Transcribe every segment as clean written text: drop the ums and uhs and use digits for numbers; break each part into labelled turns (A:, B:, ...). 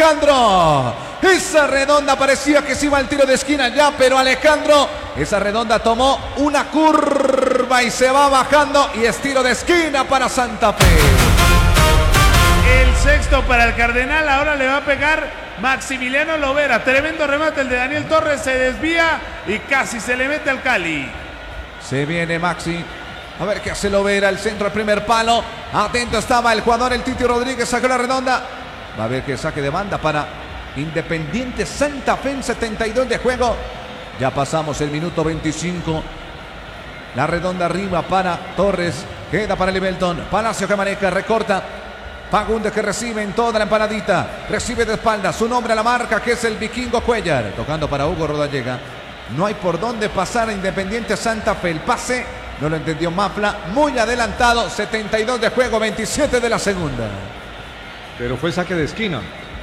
A: Alejandro. Esa redonda parecía que se iba al tiro de esquina ya, pero Alejandro, esa redonda tomó una curva y se va bajando y es tiro de esquina para Santa Fe.
B: El sexto para el Cardenal, ahora le va a pegar Maximiliano Lovera. Tremendo remate el de Daniel Torres, se desvía y casi se le mete al Cali.
A: Se viene Maxi. A ver qué hace Lovera, el centro al primer palo. Atento estaba el jugador, el Titi Rodríguez, sacó la redonda. Va a ver que saque de banda para Independiente Santa Fe en 72 de juego. Ya pasamos el minuto 25. La redonda arriba para Torres. Queda para Livelton. Palacio que maneja, recorta. Fagundes que recibe en toda la empanadita. Recibe de espalda su nombre a la marca, que es el Vikingo Cuellar. Tocando para Hugo Rodallega. No hay por dónde pasar a Independiente Santa Fe. El pase no lo entendió Mafla. Muy adelantado. 72 de juego, 27 de la segunda.
C: Pero fue saque de esquina.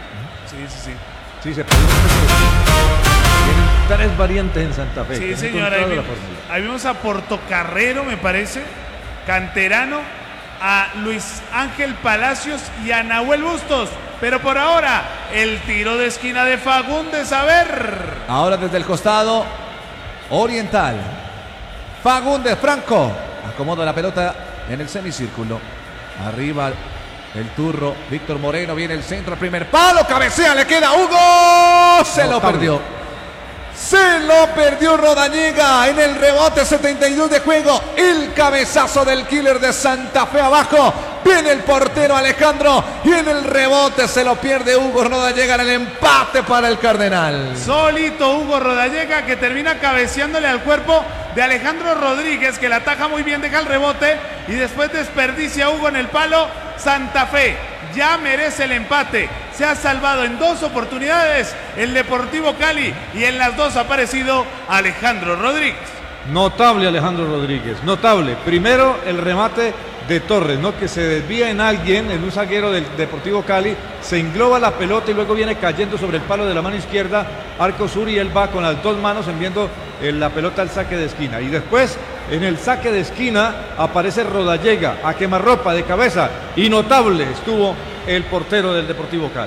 B: Sí,
C: se perdió. Tienen tres variantes en Santa Fe.
B: Sí, señor. Ahí vimos a Portocarrero, me parece. Canterano. A Luis Ángel Palacios y a Nahuel Bustos. Pero por ahora, el tiro de esquina de Fagundes. A ver.
A: Ahora desde el costado oriental. Fagundes Franco. Acomoda la pelota en el semicírculo. Arriba el turro. Víctor Moreno. Viene el centro. Primer palo. Cabecea. Le queda Hugo. Se lo perdió. Se lo perdió Rodallega en el rebote, 72 de juego. El cabezazo del killer de Santa Fe abajo. Viene el portero Alejandro y en el rebote se lo pierde Hugo Rodallega en el empate para el Cardenal.
B: Solito Hugo Rodallega, que termina cabeceándole al cuerpo de Alejandro Rodríguez, que la ataja muy bien, deja el rebote y después desperdicia a Hugo en el palo. Santa Fe ya merece el empate. Se ha salvado en dos oportunidades el Deportivo Cali y en las dos ha aparecido Alejandro Rodríguez.
C: Notable Alejandro Rodríguez, notable. Primero el remate de Torres, ¿no? Que se desvía en alguien, en un zaguero del Deportivo Cali, se engloba la pelota y luego viene cayendo sobre el palo de la mano izquierda, arco sur, y él va con las dos manos enviando la pelota al saque de esquina. Y después, en el saque de esquina, aparece Rodallega a quemarropa de cabeza, y notable estuvo el portero del Deportivo Cali.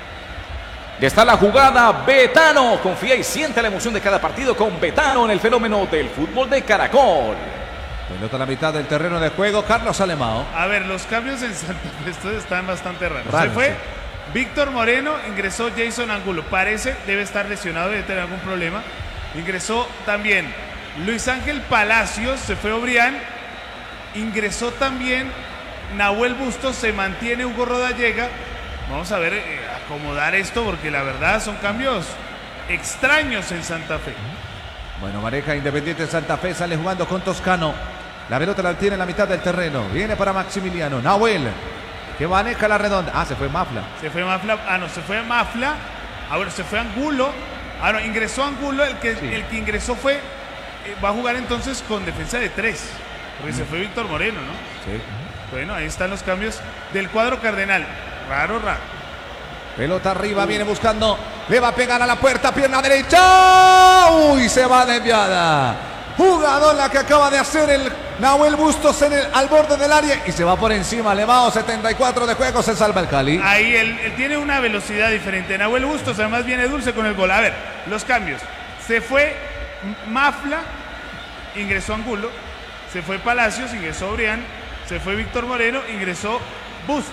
D: Ya está la jugada, Betano. Confía y siente la emoción de cada partido con Betano en el fenómeno del fútbol de Caracol.
A: Pelota a la mitad del terreno de juego, Carlos Alemão.
B: A ver, los cambios en Santa Fe estos están bastante raros. Se fue Víctor Moreno, ingresó Jason Angulo. Parece, debe estar lesionado, debe tener algún problema. Ingresó también Luis Ángel Palacios, se fue Obrián. Ingresó también Nahuel Bustos, se mantiene Hugo Rodallega. Vamos a ver, acomodar esto porque la verdad son cambios extraños en Santa Fe.
A: Bueno, maneja Independiente Santa Fe, sale jugando con Toscano. La pelota la tiene en la mitad del terreno. Viene para Maximiliano. Nahuel, que maneja la redonda. Se fue Mafla.
B: Se fue Mafla. No, se fue Mafla. Ahora se fue Angulo. No, ingresó Angulo. El que ingresó fue... va a jugar entonces con defensa de 3. Porque se fue Víctor Moreno, ¿no?
A: Sí.
B: Bueno, ahí están los cambios del cuadro cardenal. Raro.
A: Pelota arriba, viene buscando. Le va a pegar a la puerta, pierna derecha. Uy, se va desviada. Jugador la que acaba de hacer el Nahuel Bustos al borde del área y se va por encima. Alemão, 74 de juego, se salva el Cali.
B: Ahí él tiene una velocidad diferente. Nahuel Bustos además viene dulce con el gol. A ver, los cambios. Se fue Mafla, ingresó Angulo. Se fue Palacios, ingresó Obrián. Se fue Víctor Moreno, ingresó Bustos.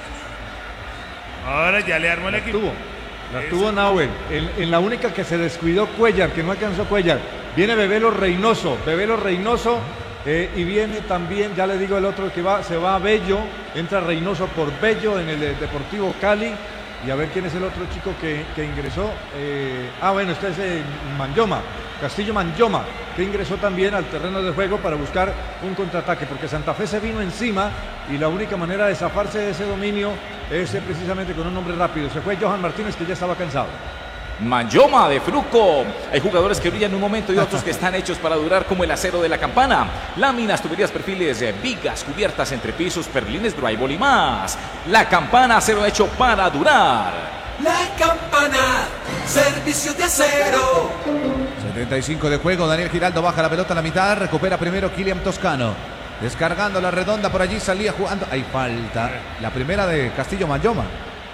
B: Ahora ya le armó el equipo.
C: La tuvo Nahuel. En la única que se descuidó Cuellar, que no alcanzó Cuellar. Viene Bebelo Reynoso. Y viene también, ya le digo el otro que se va a Bello. Entra Reynoso por Bello en el Deportivo Cali. Y a ver quién es el otro chico que ingresó. Este es Manyoma. Castillo Manyoma, que ingresó también al terreno de juego para buscar un contraataque, porque Santa Fe se vino encima y la única manera de zafarse de ese dominio es precisamente con un hombre rápido. Se fue Johan Martínez, que ya estaba cansado.
D: Manyoma de Fruco. Hay jugadores que brillan en un momento y otros que están hechos para durar, como el acero de la campana. Láminas, tuberías, perfiles, vigas, cubiertas, entrepisos, perlines, drywall y más. La Campana, acero hecho para durar.
E: La Campana, servicio de acero.
A: 75 de juego, Daniel Giraldo baja la pelota a la mitad, recupera primero Kylian Toscano. Descargando la redonda por allí, salía jugando. Hay falta. La primera de Castillo Manyoma.